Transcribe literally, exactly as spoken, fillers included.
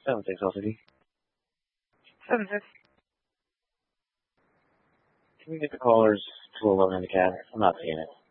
Seven six L C D. Seven six. Can we get the callers to eleven in the cab? I'm not seeing it.